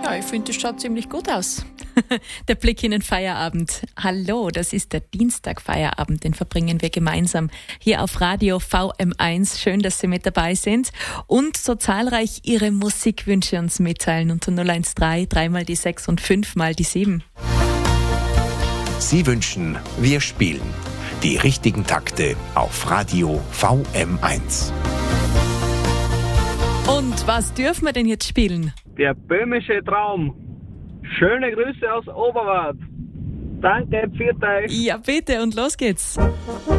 Ja, ich finde, das schaut ziemlich gut aus. Der Blick in den Feierabend. Hallo, das ist der Dienstag-Feierabend, den verbringen wir gemeinsam hier auf Radio VM1. Schön, dass Sie mit dabei sind und so zahlreich Ihre Musikwünsche uns mitteilen unter 013 3 mal die 6 und 5 mal die 7. Sie wünschen, wir spielen die richtigen Takte auf Radio VM1. Und was dürfen wir denn jetzt spielen? Der böhmische Traum. Schöne Grüße aus Oberwart. Danke, pfiat euch. Ja, bitte und los geht's.